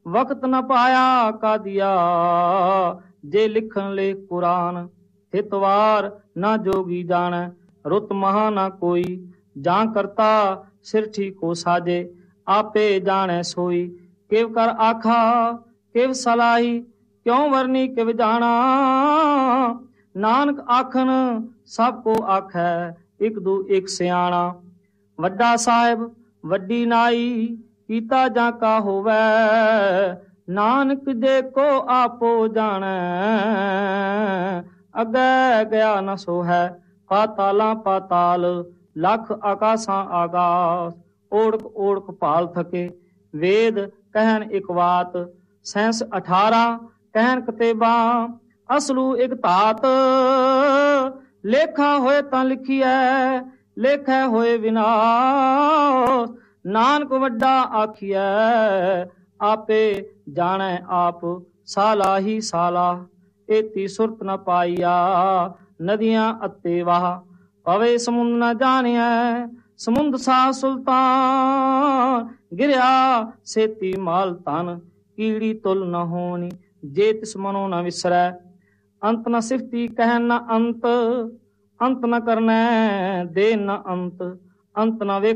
ਵਕਤ ਨ ਪਾਇਆ ਕਾਦੀਆ, ਜੇ ਲਿਖਣ ਲੈ ਕੁਰਾਨ। ਹਿਤਵਾਰ ਨਾ ਜੋਗੀ ਜਾਣੈ, ਰੁੱਤ ਮਹਾ ਨਾ ਕੋਈ। ਜਾਂ ਕਰਤਾ ਸਿਰ ਠੀਕੋ ਸਾਜੇ, ਆਪੇ ਜਾਣੈ ਸੋਈ। ਕਿਵ ਕਰ ਆਖਾ ਕਿਵ ਸਲਾਹੀ, ਕਿਉ ਵਰਨੀ ਕਿਵ ਜਾਣਾ। ਨਾਨਕ ਆਖਣ ਸਭ ਕੋ ਆਖੈ, ਇਕ ਦੂ ਇਕ ਸਿਆਣਾ। ਵੱਡਾ ਸਾਹਿਬ ਵੱਡੀ ਨਾਈ, ਕੀਤਾ ਜਾਂ ਕਾ ਹੋਵੈ। ਨਾਨਕ ਜੇ ਕੋ ਆਪੋ ਜਾਣੈ, ਅੱਗੇ ਗਿਆ ਨ ਸੋ ਹੈ। ਪਾਤਾਲਾਂ ਪਾਤਾਲ, ਲੱਖ ਆਕਾਸ਼ਾਂ ਆਕਾਸ। ਓੜਕ ਓੜਕ ਭਾਲ ਥਕੇ, ਵੇਦ ਕਹਿਣ ਇਕ ਬਾਤ। ਸੈਂਸ 18 ਕਹਿਣ ਕਤੇਬਾਂ, ਅਸਲੂ ਇਕ ਧਾਤ। ਲੇਖਾ ਹੋਏ ਤਾਂ ਲਿਖੀਐ, ਲੇਖੈ ਹੋਏ ਵਿਨਾਸ਼। ਨਾਨਕ ਵੱਡਾ ਆਖੀਐ, ਆਪੇ ਜਾਣੈ ਆਪ। ਸਾਲਾ ਹੀ ਸਾਲਾ, ਏਤੀ ਸੁਰਤ ਨ ਪਾਈਆ। ਨਦੀਆਂ ਅਤੇ ਵਾਹ, ਪਵੇ ਸਮੁੰਦ ਨ ਜਾਣਿਐ। ਸਮੁੰਦ ਸਾਹ ਸੁਲਤਾਨ, ਗਿਰਿਆ ਸੇਤੀ ਮਾਲ ਧਨ। ਕੀੜੀ ਤੁਲ ਨ ਹੋਣੀ, ਜੇ ਤਿਸ ਮਨੋ ਨ ਵਿਸਰੈ। ਅੰਤ ਨ ਸਿਫਤੀ ਕਹਿਣ ਨ ਅੰਤ, ਅੰਤ ਨ ਕਰਨੈ ਦੇ ਨ ਅੰਤ। ਅੰਤ ਨ ਵੇਖ